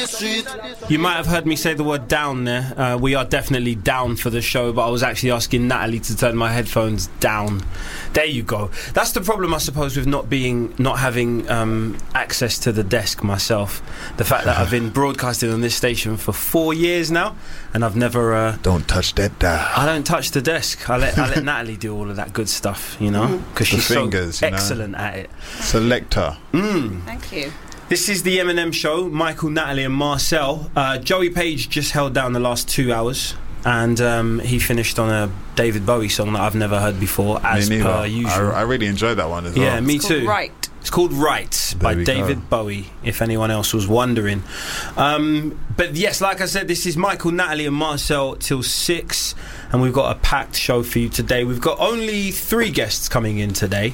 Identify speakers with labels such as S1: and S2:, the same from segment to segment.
S1: You might have heard me say the word down there. We are definitely down for the show, but I was actually asking Natalie to turn my headphones down. There you go. That's the problem, I suppose, with not having access to the desk myself. The fact that I've been broadcasting on this station for 4 years now, and I've never...
S2: Don't touch that dial.
S1: I don't touch the desk. I let Natalie do all of that good stuff, you know, because she's fingers, so excellent at it.
S2: Selector.
S3: Thank you.
S1: This is the M&M Show. Michael, Natalie and Marcel. Joey Page just held down the last 2 hours, and he finished on a David Bowie song that I've never heard before, as per usual.
S2: I really enjoyed that one as well.
S1: Yeah, me too.
S3: Right.
S1: It's called Right by David Bowie, if anyone else was wondering. But yes, like I said, this is Michael, Natalie and Marcel till 6, and we've got a packed show for you today. We've got only 3 guests coming in today.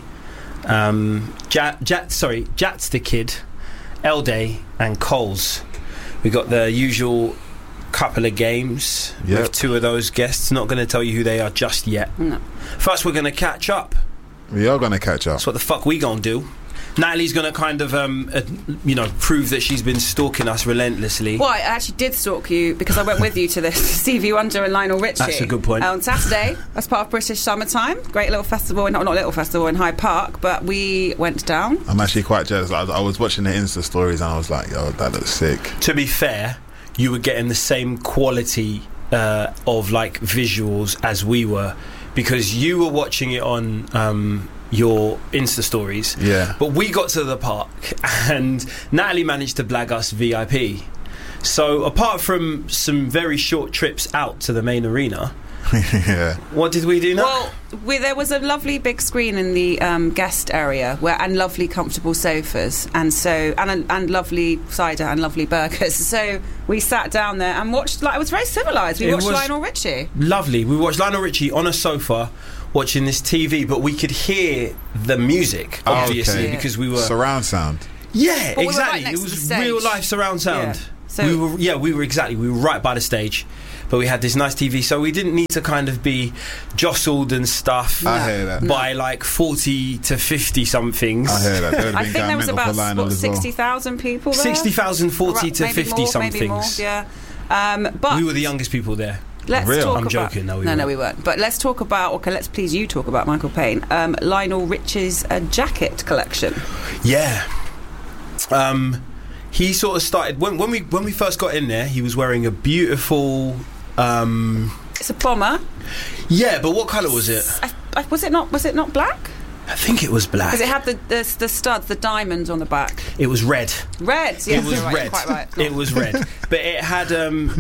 S1: Jats the Kid, Elday and Coles. We got the usual couple of games with 2 of those guests. Not going to tell you who they are just yet.
S3: No.
S1: First, we're going to catch up.
S2: We are going to catch up.
S1: That's what the fuck we going to do. Natalie's going to kind of, prove that she's been stalking us relentlessly.
S3: Well, I actually did stalk you because I went with you to this Stevie Wonder and Lionel Richie.
S1: That's a good point.
S3: On Saturday, as part of British Summertime. Great little festival, not little festival in Hyde Park, but we went down.
S2: I'm actually quite jealous. I was watching the Insta stories and I was like, yo, that looks sick.
S1: To be fair, you were getting the same quality of like visuals as we were, because you were watching it on your Insta stories, but we got to the park and Natalie managed to blag us VIP. So apart from some very short trips out to the main arena, what did we do now?
S3: Well, there was a lovely big screen in the guest area and lovely comfortable sofas, and lovely cider and lovely burgers. So we sat down there and watched. It was very civilised. We watched Lionel Richie.
S1: Lovely. We watched Lionel Richie on a sofa, watching this TV, but we could hear the music, obviously, because we were
S2: surround sound.
S1: Yeah,
S3: but
S1: exactly.
S3: We were right next
S1: it was
S3: to the stage.
S1: Real life surround sound.
S3: Yeah. So
S1: we were right by the stage, but we had this nice TV, so we didn't need to kind of be jostled and stuff by like 40 to 50 somethings.
S2: I hear that.
S3: I think there was about 60,000 people there.
S1: 60,000, 40 to 50 somethings.
S3: Yeah.
S1: But we were the youngest people there.
S3: I'm
S1: joking. No,
S3: we weren't. But let's talk about. Okay, let's please you talk about Michael Payne. Lionel Richie's jacket collection.
S1: Yeah. He sort of started when we first got in there. He was wearing a beautiful.
S3: It's a bomber.
S1: Yeah, but what colour was it?
S3: Was it not black?
S1: I think it was black.
S3: Because it had the studs, the diamonds on the back.
S1: It was red.
S3: Red. Yes,
S1: it was
S3: right,
S1: red.
S3: Quite right.
S1: It was red, but it had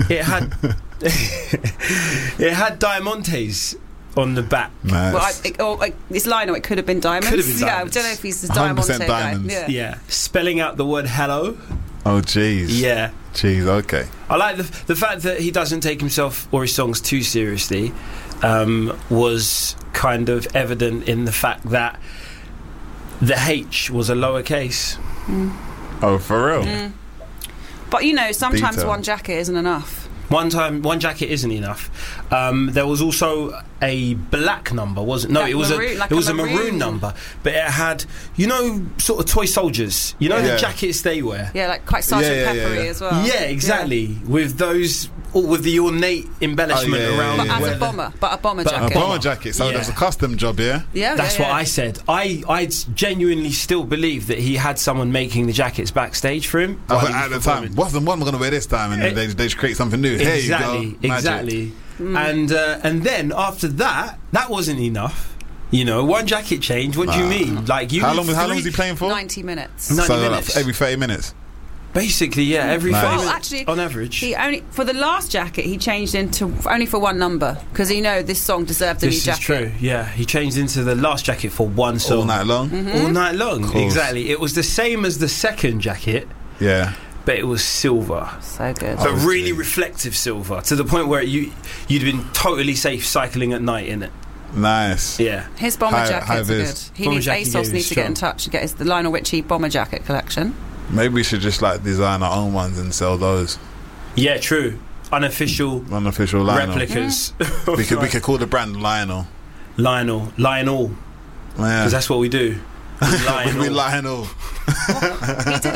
S1: it had diamantes on the back.
S2: Nice.
S3: Well, it's Lionel. It could have been diamonds.
S1: Could have been diamonds.
S3: Yeah, I don't know if he's the diamante
S2: diamonds.
S3: guy.
S1: Yeah, spelling out the word hello.
S2: Oh, jeez.
S1: Yeah.
S2: Jeez. Okay.
S1: I like the fact that he doesn't take himself or his songs too seriously. Was kind of evident in the fact that the H was a lowercase.
S2: Oh, for real?
S3: But sometimes Detail. One jacket isn't enough.
S1: One jacket isn't enough. There was also a black number, wasn't? No, it was a maroon number, but it had sort of toy soldiers. The jackets they wear.
S3: Yeah, like quite Sergeant Peppery as well.
S1: Yeah, exactly. With those. With the ornate embellishment around
S3: but
S1: it.
S3: As a bomber jacket.
S2: A bomber jacket, so that's a custom job,
S3: Yeah,
S1: that's what I said. I genuinely still believe that he had someone making the jackets backstage for him.
S2: At the time, what's the one we're going to wear this time? And they just create something new.
S1: Exactly,
S2: here you go.
S1: Exactly. And then after that wasn't enough. One jacket change. What do you mean? Like
S2: how long was he playing for?
S3: 90 minutes.
S1: 90 minutes.
S2: Every 30 minutes.
S1: Basically, yeah, every 5 minutes
S3: actually,
S1: on average.
S3: For the last jacket, he changed into only for one number because this song deserved a new jacket.
S1: This is true. Yeah, he changed into the last jacket for one song
S2: all night long.
S3: Mm-hmm.
S1: All night long, exactly. It was the same as the second jacket.
S2: Yeah.
S1: But it was silver.
S3: So good.
S1: But really reflective silver to the point where you'd been totally safe cycling at night in it.
S2: Nice.
S1: Yeah.
S3: His bomber jackets are good. ASOS needs to get in touch and get the Lionel Richie bomber jacket collection.
S2: Maybe we should just design our own ones and sell those.
S1: Yeah, true. Unofficial
S2: Lionel
S1: replicas.
S2: We could call the brand Lionel.
S1: Lionel. Because that's what we do.
S2: We Lionel.
S3: He did all of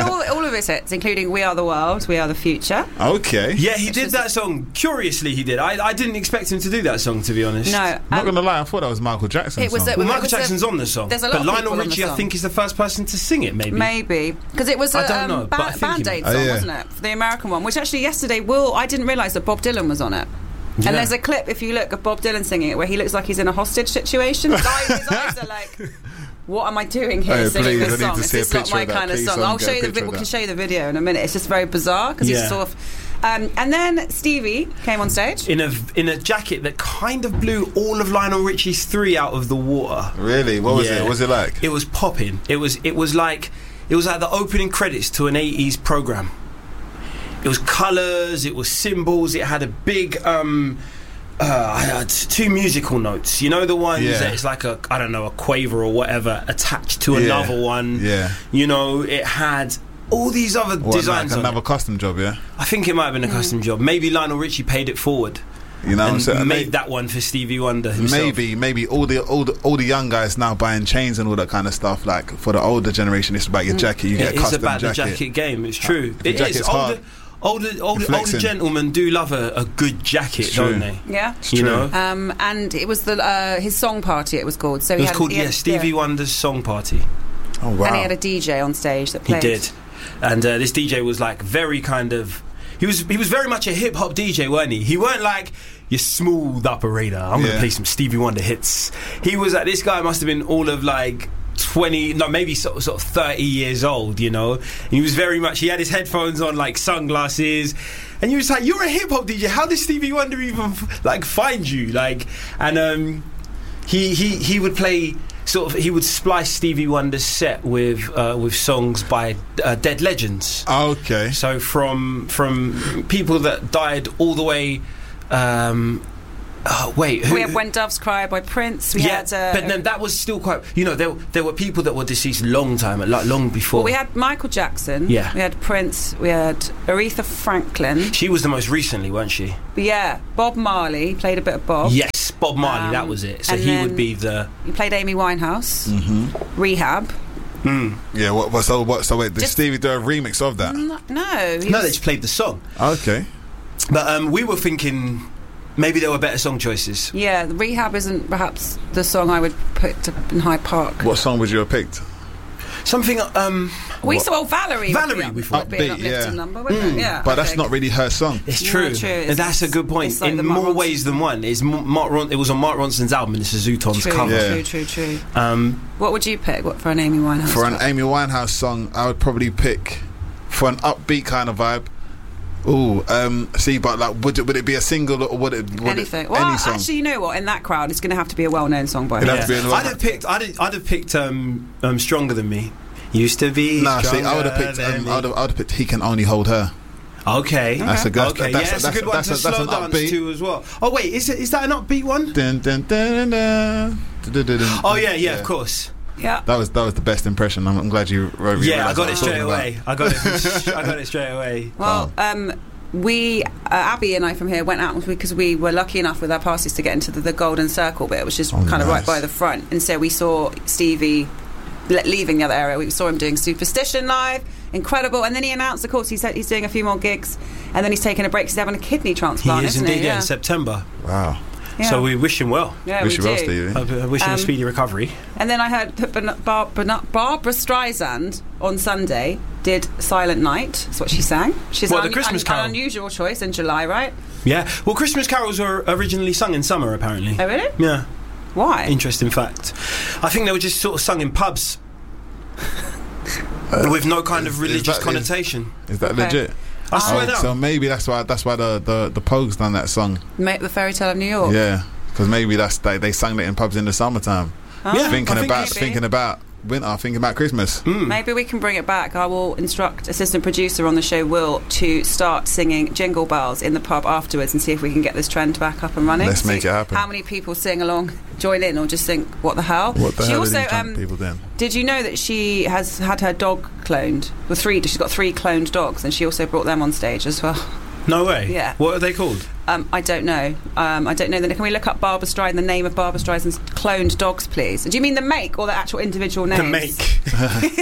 S3: of his hits, including We Are the World, We Are the Future.
S2: Okay.
S1: Yeah, he did that song. Curiously, he did. I didn't expect him to do that song, to be honest.
S3: No.
S2: I'm not going to lie, I thought that was Michael Jackson's song.
S1: Well, Michael Jackson's on the song.
S3: There's a lot
S1: but
S3: of
S1: Lionel
S3: people on
S1: Richie,
S3: the
S1: I think, is the first person to sing it, maybe.
S3: Maybe. Because it was a Band-Aid song, wasn't it? The American one, which actually yesterday, I didn't realise that Bob Dylan was on it. Yeah. And there's a clip, if you look, of Bob Dylan singing it where he looks like he's in a hostage situation. His eyes are like, what am I doing here singing this song? It's just not my kind of song. I'll show you we can show you the video in a minute. It's just very bizarre because he's sort of... and then Stevie came on stage
S1: in a jacket that kind of blew all of Lionel Richie's 3 out of the water.
S2: Really? What was it? What was it like?
S1: It was popping. It was like the opening credits to an 80s program. It was colours, it was symbols, it had a big I had 2 musical notes. You know the ones that it's like a quaver or whatever attached to another one.
S2: Yeah.
S1: You know, it had all these other designs
S2: like
S1: on
S2: another
S1: it.
S2: custom job, yeah?
S1: I think it might have been a custom job. Maybe Lionel Richie paid it forward.
S2: You know,
S1: and made that one for Stevie Wonder himself.
S2: Maybe all the young guys now buying chains and all that kind of stuff. Like for the older generation, it's about your jacket. You get a custom jacket.
S1: It's about the jacket game. It's true.
S2: It is hard.
S1: Older gentlemen do love a good jacket, don't they?
S3: Yeah,
S2: it's
S1: you
S2: true.
S1: know.
S3: And it was his song party. It was called. So
S1: it was called Stevie Wonder's song party.
S2: Oh wow!
S3: And he had a DJ on stage that played.
S1: He did, and this DJ was like very kind of. He was very much a hip hop DJ, weren't he? He weren't like your smooth operator. I'm gonna play some Stevie Wonder hits. He was like, this guy must have been all of like 20, no, maybe sort of 30 years old, you know. And he was very much. He had his headphones on, like sunglasses, and you was like, "You're a hip hop DJ. How did Stevie Wonder even like find you?" Like, and he would play. Sort of, he would splice Stevie Wonder's set with songs by dead legends.
S2: Okay.
S1: So from people that died all the way. We
S3: had When Doves Cry by Prince. But
S1: then that was still quite. You know, there were people that were deceased long before.
S3: Well, we had Michael Jackson.
S1: Yeah.
S3: We had Prince. We had Aretha Franklin.
S1: She was the most recently, weren't she?
S3: But yeah, Bob Marley played a bit of Bob.
S1: Yes, Bob Marley. That was it. So he would be the.
S3: He played Amy Winehouse.
S2: Mm-hmm.
S3: Rehab.
S2: Yeah. So wait, did Stevie do a remix of that?
S3: No.
S1: They just played the song.
S2: Okay.
S1: But we were thinking. Maybe there were better song choices.
S3: Yeah, Rehab isn't perhaps the song I would put in Hyde Park.
S2: What song would you have picked?
S1: Something.
S3: We saw Valerie.
S1: Valerie, we thought.
S3: Would be an uplifting number, wouldn't it? Yeah,
S2: but that's not really her song.
S1: It's true.
S3: No, true.
S1: And that's a good point.
S3: Like
S1: in more ways than one. It was on Mark Ronson's album, and it's a Zooton's cover.
S2: Yeah.
S3: True. What would you pick? What for an Amy Winehouse?
S2: For an Amy Winehouse song, I would probably pick for an upbeat kind of vibe. But like, would it be a single or would it
S3: anything?
S2: Any song?
S3: Actually, you know what? In that crowd, it's going to have to be a well-known song by her.
S1: I'd have picked Stronger Than Me. Used to be.
S2: Nah, see, I would have picked He Can Only Hold Her.
S1: Okay.
S2: That's a good.
S1: Okay, that's a good one to slow dance to as well. Oh wait, is that an upbeat one? Oh yeah, of course.
S3: Yeah,
S2: that was the best impression. I'm glad you wrote.
S1: Yeah, I got it straight away. I got it straight away.
S3: Well, we Abby and I from here went out because we were lucky enough with our passes to get into the Golden Circle bit, which is kind of right by the front, and so we saw Stevie leaving the other area. We saw him doing Superstition live, incredible, and then he announced, of course, he said he's doing a few more gigs, and then he's taking a break. He's having a kidney transplant.
S1: He is indeed, in September.
S2: Wow.
S3: Yeah.
S1: So we wish him well.
S3: Yeah,
S2: wish him well, Stevie.
S1: I wish him a speedy recovery.
S3: And then I heard that Barbara Streisand on Sunday did Silent Night. That's what she sang. She's
S1: the Christmas Carol.
S3: An unusual choice in July, right?
S1: Yeah. Well, Christmas carols were originally sung in summer, apparently.
S3: Oh, really?
S1: Yeah.
S3: Why?
S1: Interesting fact. I think they were just sort of sung in pubs with no kind of religious connotation.
S2: Is that legit?
S1: I swear down.
S2: So maybe that's why the Pogues done that song.
S3: The Fairy Tale of New York.
S2: Yeah, because maybe they sang it in pubs in the summertime.
S1: Yeah,
S2: thinking about winter, thinking about Christmas.
S3: Maybe we can bring it back. I will instruct assistant producer on the show, Will, to start singing Jingle Bells in the pub afterwards and see if we can get this trend back up and running.
S2: Let's make it happen.
S3: How many people sing along, join in, or just think, what the hell?
S2: What the hell are these drunk people doing?
S3: Did you know that she has had her dog cloned? She's got 3 cloned dogs, and she also brought them on stage as well.
S1: No way.
S3: Yeah.
S1: What are they called?
S3: I don't know. I don't know. Can we look up Barbra Streisand, the name of Barbra Streisand's cloned dogs, please? Do you mean the make or the actual individual names?
S1: The make.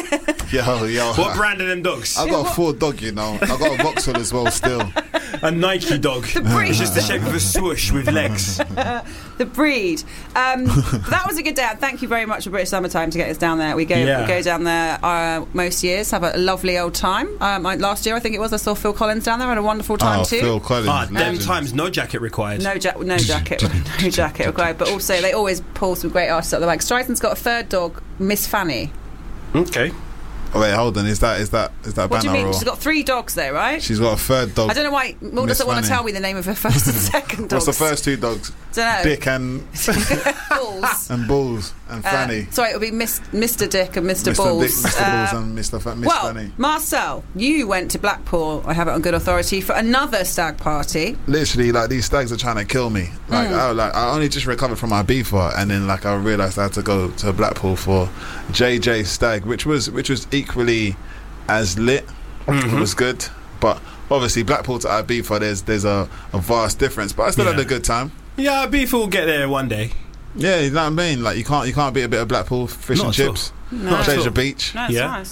S2: Yo.
S1: What brand of them dogs?
S2: I got a Ford dog, you know. I got a Vauxhall as well still.
S1: A Nike dog.
S3: The breed.
S1: It's just the shape of a swoosh with legs.
S3: The breed. That was a good day. Thank you very much for British Summertime to get us down there. We go down there most years, have a lovely old time. Last year, I think it was, I saw Phil Collins down there, had a wonderful time too.
S2: Phil Collins.
S1: Them times, no jacket required.
S3: No jacket required. But also, they always pull some great artists up the bag. Streisand's got a third dog, Miss Fanny.
S1: Okay.
S2: Oh, wait, hold on. Is that
S3: what do you mean?
S2: or?
S3: She's got 3 dogs though, right?
S2: She's got a third dog.
S3: I don't know why Maud doesn't want to tell me the name of her first and second dogs.
S2: What's the first 2 dogs?
S3: Don't know.
S2: Dick and
S3: Balls.
S2: And Balls and Fanny.
S3: Sorry, it'll be Mr. Dick and Mr. Balls.
S2: Dick, Mr. Balls and Miss Fanny.
S3: Marcel, you went to Blackpool, I have it on good authority, for another stag party.
S2: Literally, like, these stags are trying to kill me. I only just recovered from my Ibiza, and then I realised I had to go to Blackpool for JJ Stag, which was equally as lit. It was good, but obviously Blackpool to Ibiza, there's a vast difference, but I still had a good time.
S1: Yeah, Ibiza will get there one day.
S2: Yeah, you know what I mean. Like, you can't beat a bit of Blackpool fish and chips. Pleasure Beach.
S3: No, it's nice.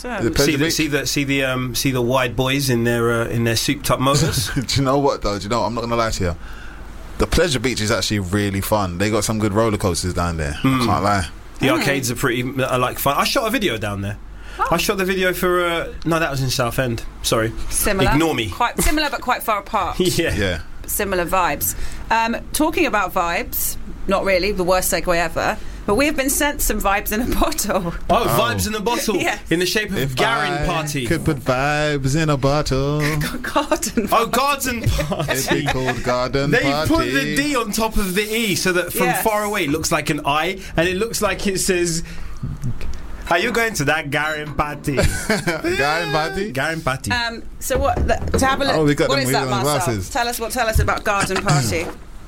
S1: See the wide boys in their souped up motors.
S2: Do you know what though? I'm not gonna lie to you. The Pleasure Beach is actually really fun. They got some good roller coasters down there. I can't lie.
S1: The arcades are fun. I shot a video down there. I shot the video for no, that was in Southend. Sorry,
S3: similar.
S1: Ignore me.
S3: Quite similar, but quite far apart.
S1: Yeah.
S3: Similar vibes. Talking about vibes, not really the worst segue ever, but we have been sent some vibes in a bottle.
S1: Vibes in a bottle.
S3: Yes.
S1: In the shape of Garden Party.
S2: Could put vibes in a bottle.
S3: Garden.
S1: Garden Party.
S2: It'd be called Garden Party.
S1: They put the D on top of the E so that from far away it looks like an I, and it looks like it says, "Are you going to that Garden Party?"
S2: Garden Party?
S1: Garden Party.
S3: So what? To have a look.
S2: We got
S3: what
S2: them.
S3: is
S2: We
S3: that,
S2: got
S3: Marcel?
S2: glasses.
S3: Tell us about Garden Party.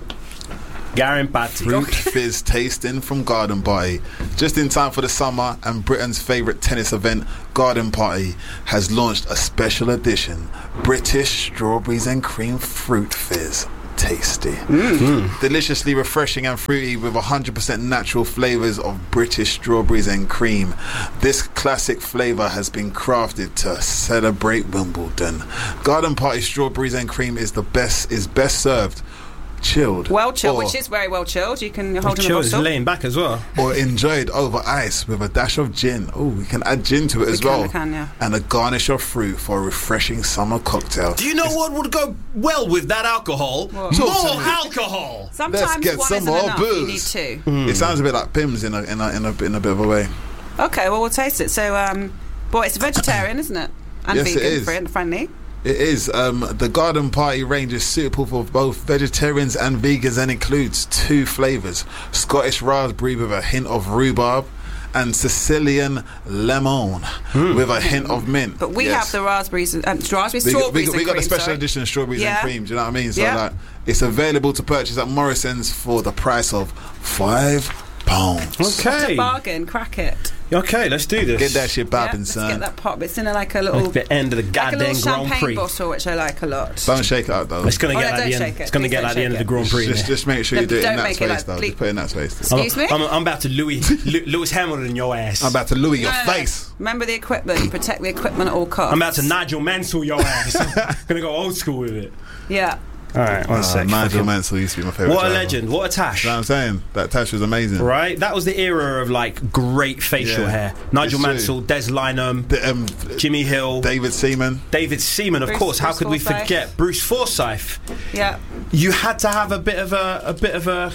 S1: Garden Party.
S2: Fruit fizz tasting from Garden Party. Just in time for the summer and Britain's favourite tennis event, Garden Party has launched a special edition British strawberries and cream fruit fizz. Tasty. Deliciously refreshing and fruity with 100% natural flavours of British strawberries and cream. This classic flavour has been crafted to celebrate Wimbledon. Garden Party strawberries and cream is best served chilled.
S3: Well chilled, which is very well chilled. You can hold in the
S1: bottle.
S3: bottle.
S1: Laying back as well.
S2: Or enjoyed over ice with a dash of gin. Oh, we can add gin to it as well.
S3: We can, yeah.
S2: And a garnish of fruit for a refreshing summer cocktail.
S1: Do you know what would go well with that alcohol?
S3: What?
S1: More alcohol.
S3: Sometimes
S2: let's get
S3: one
S2: some
S3: isn't
S2: more
S3: enough.
S2: booze.
S3: You need 2.
S2: It sounds a bit like Pimm's in a bit of a way.
S3: Okay, well we'll taste it. So, it's vegetarian, isn't it? And
S2: yes,
S3: vegan,
S2: it is.
S3: friendly.
S2: It is. The Garden Party range is suitable for both vegetarians and vegans and includes 2 flavours: Scottish raspberry with a hint of rhubarb and Sicilian lemon with a hint of mint.
S3: But we have the raspberries and strawberries and cream.
S2: We got the special edition strawberries and cream. Do you know what I mean? So it's available to purchase at Morrison's for the price of £5.
S1: Okay.
S3: It's a bargain. Crack it.
S1: Okay, let's do this.
S2: Get that shit popping, son.
S3: Let's get that pop. It's in a little
S1: the end of the goddamn
S3: Grand
S1: Prix.
S3: champagne bottle, which I like a lot.
S2: Don't shake it out though.
S1: It's going to get like the end. It's going to get like the end of the Grand Prix.
S2: Just make sure you do it in that space though. Just put it in that space.
S3: Excuse me.
S1: I'm about to Lewis Hamilton your ass.
S2: I'm about to Louis your face.
S3: Remember the equipment. Protect the equipment at all costs.
S1: I'm about to Nigel Mansell your ass. I'm going to go old school with it.
S3: Yeah.
S1: Alright, one sec.
S2: Nigel Mansell used to be my favourite.
S1: What a
S2: driver.
S1: legend, what a tash.
S2: You know what I'm saying? That tash was amazing.
S1: Right? That was the era of great facial hair. Nigel Mansell, Des Lynam, Jimmy Hill,
S2: David Seaman,
S1: of course. How could we forget Bruce Forsyth?
S3: Yeah.
S1: You had to have a bit of a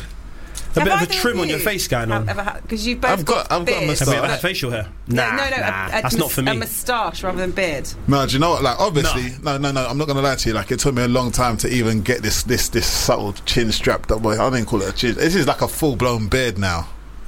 S1: trim on your face going on.
S3: Because you've both got
S2: a moustache.
S1: Have you ever had facial hair? Nah, that's not for me.
S3: A moustache rather than beard.
S2: No, do you know what? Obviously, no. I'm not going to lie to you. It took me a long time to even get this subtle chin strap. I didn't call it a chin. This is like a full blown beard now.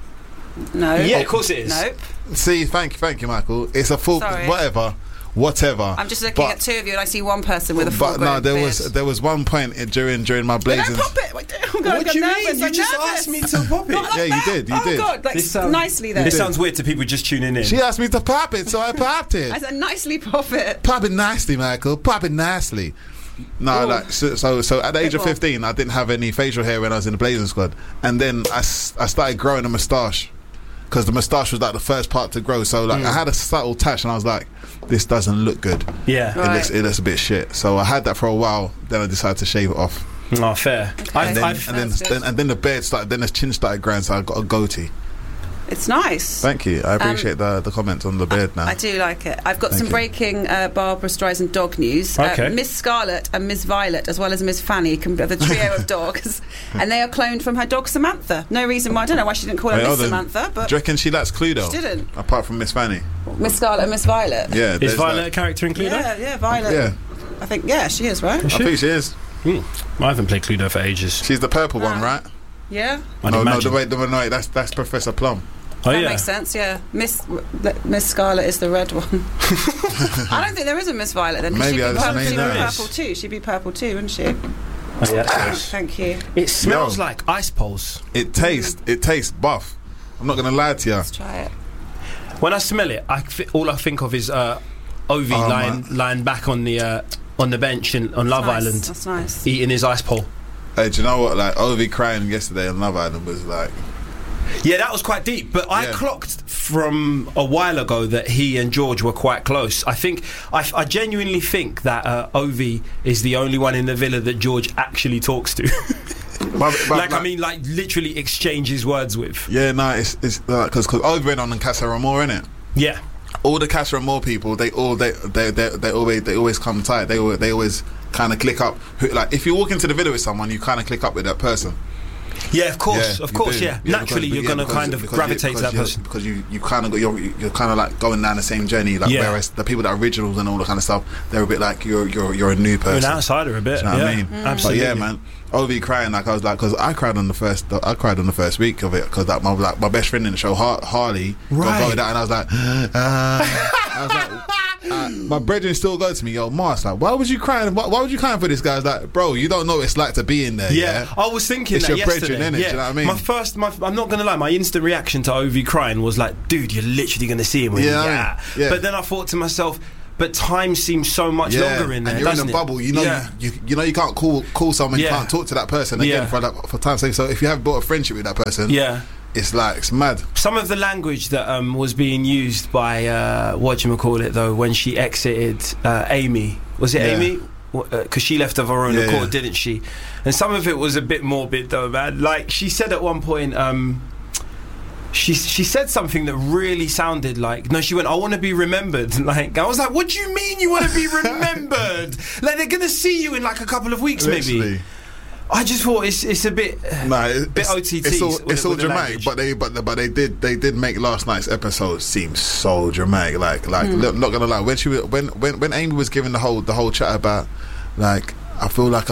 S3: No.
S1: Yeah, of course it is.
S3: Nope.
S2: See, thank you, Michael. It's a full whatever.
S3: I'm just looking at 2 of you, and I see one person with a full beard.
S2: But there was one point during my blazing.
S3: Don't pop it.
S1: What do you mean? You just asked me to pop it.
S2: Yeah, you did.
S3: Oh God, nicely though.
S1: This sounds weird to people just tuning in.
S2: She asked me to pop it, so I popped it.
S3: I said nicely pop it.
S2: Pop it nicely, Michael. Pop it nicely. No, so at the age of 15, I didn't have any facial hair when I was in the Blazing Squad, and then I started growing a moustache. because the moustache was like the first part to grow. So like I had a subtle touch, and I was like, this doesn't look good.
S1: Yeah,
S2: it looks a bit shit. So I had that for a while. Then I decided to shave it off.
S1: Oh, fair.
S3: Okay.
S2: And then the beard started. Then the chin started growing, so I got a goatee.
S3: It's nice.
S2: Thank you. I appreciate the comments on the beard now.
S3: I do like it. I've got some breaking Barbara Streisand dog news.
S1: Okay.
S3: Miss Scarlet and Miss Violet, as well as Miss Fanny, are the trio of dogs, and they are cloned from her dog Samantha. No reason why. I don't know why she didn't call her Miss Samantha. But
S2: do you reckon she likes Cluedo?
S3: She didn't.
S2: Apart from Miss Fanny.
S3: Miss Scarlet and Miss Violet.
S2: Yeah.
S1: Is Violet a character in Cluedo?
S3: Yeah, Violet.
S2: Yeah.
S3: I think she is, right?
S2: I think she is.
S1: I haven't played Cluedo for ages.
S2: She's the purple one, right?
S3: Yeah.
S2: No, that's Professor Plum.
S1: Oh,
S3: that
S1: yeah.
S3: makes sense, yeah. Miss Scarlet is the red one. I don't think there is a Miss Violet then.
S2: Maybe
S3: she'd be
S2: there
S3: purple too. She'd be purple too, wouldn't she?
S1: Oh, yeah,
S3: Thank you.
S1: It smells like ice poles.
S2: It tastes buff. I'm not going to lie to you.
S3: Let's try it.
S1: When I smell it, all I think of is Ovi lying back on the bench on Love Island.
S3: That's nice.
S1: Eating his ice pole.
S2: Hey, do you know what? Like Ovi crying yesterday on Love Island was like.
S1: Yeah, that was quite deep. But I clocked from a while ago that he and George were quite close. I genuinely think that Ovi is the only one in the villa that George actually talks to. Like literally exchanges words with.
S2: Yeah, no, it's because Ovi went on Casa Amor, innit?
S1: Yeah.
S2: All the Casa Amor people, they always come tight. They always kind of click up. Like if you walk into the villa with someone, you kind of click up with that person.
S1: Yeah, of course, yeah. Naturally, you're going to kind of gravitate to that person
S2: because you kind of you're kind of like going down the same journey. Like whereas the people that are originals and all that kind of stuff, they're a bit like you're a new person.
S1: You're an outsider a bit.
S2: Do you know what I mean?
S1: Absolutely.
S2: But yeah, man. Ovi crying like I was like because I cried on the first week of it because my best friend in the show Harley got with that and I was like my brethren still go to me, yo, Mars, like, why was you crying? Why was you crying for this guy? I was like, bro, you don't know what it's like to be in there. Yeah,
S1: I was thinking
S2: it's
S1: that
S2: your
S1: yesterday.
S2: Brethren, innit?
S1: Yeah.
S2: Do you know what I mean?
S1: I'm not gonna lie, my instant reaction to Ovi crying was like, dude, you're literally gonna see him when
S2: yeah.
S1: But then I thought to myself, but time seems so much longer in there.
S2: And you're in a bubble. You know, you know you can't call someone. You can't talk to that person again for time. So if you have built a friendship with that person, it's like it's mad. Some
S1: of the language that was being used by whatchamacallit though when she exited Amy, was it Amy? Because she left of her own accord, didn't she? And some of it was a bit morbid though, man. Like she said at one point. She said something that really sounded like she went, I want to be remembered. Like I was like, what do you mean you want to be remembered? Like they're gonna see you in like a couple of weeks maybe. I just thought it's a bit bit OTT.
S2: It's all dramatic, but they did make last night's episode seem so dramatic. Like not gonna lie, when Amy was giving the whole chat about like I feel like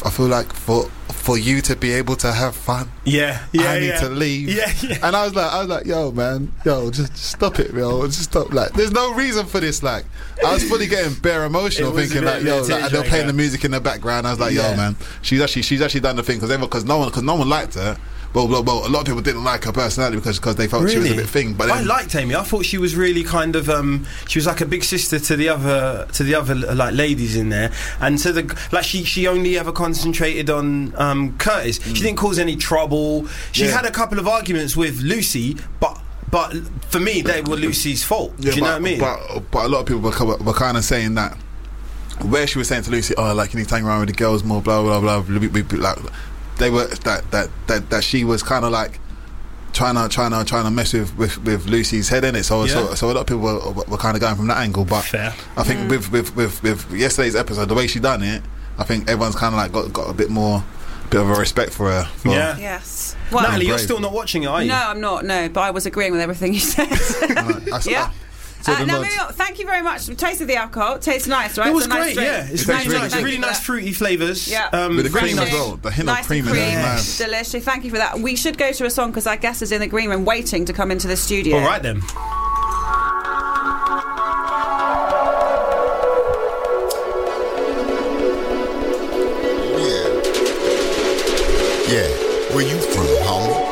S2: for you to be able to have fun, I need to leave. And I was like, yo, man, just stop it, yo, just stop. Like, there's no reason for this. Like, I was fully getting bare emotional, thinking like, yo, like, they're playing the music in the background. I was like, yo, man, she's actually done the thing because no one liked her. Well, a lot of people didn't like her personality because they felt she was a bit thing. But
S1: I liked Amy. I thought she was really kind of she was like a big sister to the other like ladies in there, and to the like she only ever concentrated on Curtis. She didn't cause any trouble. She had a couple of arguments with Lucy, but for me they were Lucy's fault. Do you know what I mean?
S2: But a lot of people were kind of saying that where she was saying to Lucy, oh, like you need to hang around with the girls more, blah blah blah, like. They were that she was kind of like trying to mess with Lucy's head in it. So a lot of people were kind of going from that angle. But
S1: fair.
S2: I think with yesterday's episode, the way she done it, I think everyone's kind of like got a bit of a respect for her.
S3: Yes. Well,
S1: Natalie, you're still not watching it, are you?
S3: No, I'm not. No, but I was agreeing with everything you said. Now moving on, thank you very much. We tasted the alcohol. Tastes nice, right?
S1: It was great, It's
S3: nice.
S1: Really nice fruity flavours.
S3: Yeah.
S2: With the cream as well. The hint of cream in there.
S3: Nice. Delicious. Thank you for that. We should go to a song because our guest is in the green room waiting to come into the studio.
S1: All right then.
S4: Yeah. Where you from, homie?